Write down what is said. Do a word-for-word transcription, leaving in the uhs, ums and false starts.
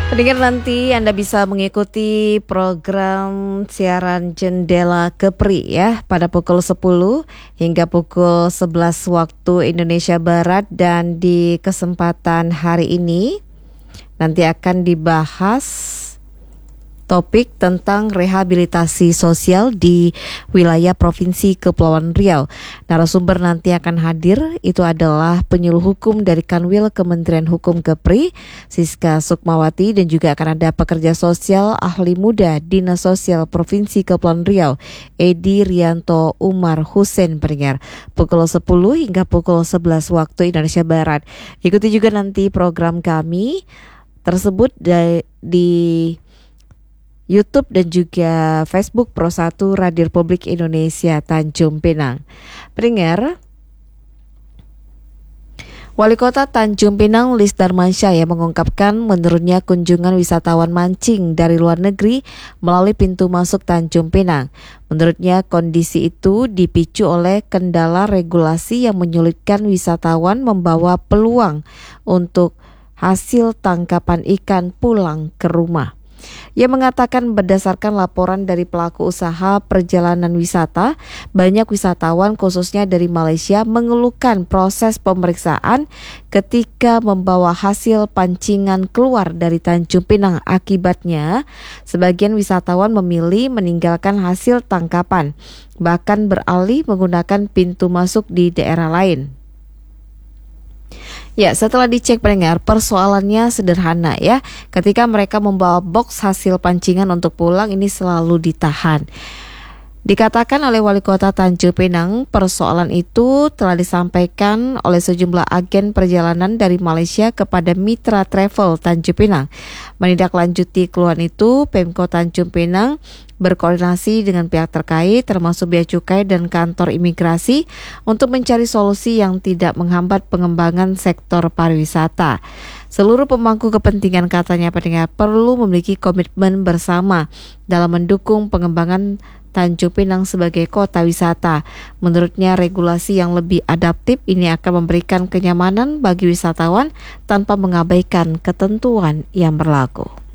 Pendengar, nanti Anda bisa mengikuti program siaran Jendela Kepri ya pada pukul sepuluh hingga pukul sebelas waktu Indonesia Barat, dan di kesempatan hari ini nanti akan dibahas topik tentang rehabilitasi sosial di wilayah Provinsi Kepulauan Riau. Narasumber nanti akan hadir itu adalah penyuluh hukum dari Kanwil Kementerian Hukum Kepri, Siska Sukmawati, dan juga akan ada pekerja sosial ahli muda Dinas Sosial Provinsi Kepulauan Riau, Edi Rianto Umar Hussein, pendengar. Pukul sepuluh hingga pukul sebelas waktu Indonesia Barat. Ikuti juga nanti program kami tersebut di, di YouTube dan juga Facebook Pro satu Radio Republik Indonesia Tanjung Pinang. Pendengar, Wali Kota Tanjung Pinang Lis Darmansyah yang mengungkapkan menurunnya kunjungan wisatawan mancing dari luar negeri melalui pintu masuk Tanjung Pinang. Menurutnya kondisi itu dipicu oleh kendala regulasi yang menyulitkan wisatawan membawa peluang untuk hasil tangkapan ikan pulang ke rumah. Ia mengatakan berdasarkan laporan dari pelaku usaha perjalanan wisata, banyak wisatawan khususnya dari Malaysia mengeluhkan proses pemeriksaan ketika membawa hasil pancingan keluar dari Tanjung Pinang. Akibatnya, sebagian wisatawan memilih meninggalkan hasil tangkapan, bahkan beralih menggunakan pintu masuk di daerah lain. Ya, setelah dicek pendengar, persoalannya sederhana ya. Ketika mereka membawa box hasil pancingan untuk pulang, ini selalu ditahan. Dikatakan oleh Wali Kota Tanjung Pinang, persoalan itu telah disampaikan oleh sejumlah agen perjalanan dari Malaysia kepada Mitra Travel Tanjung Pinang. Menindaklanjuti keluhan itu, Pemkot Tanjung Pinang berkoordinasi dengan pihak terkait termasuk Bea Cukai dan kantor imigrasi untuk mencari solusi yang tidak menghambat pengembangan sektor pariwisata. Seluruh pemangku kepentingan, katanya pendengar, perlu memiliki komitmen bersama dalam mendukung pengembangan Tanjung Pinang sebagai kota wisata. Menurutnya, regulasi yang lebih adaptif ini akan memberikan kenyamanan bagi wisatawan tanpa mengabaikan ketentuan yang berlaku.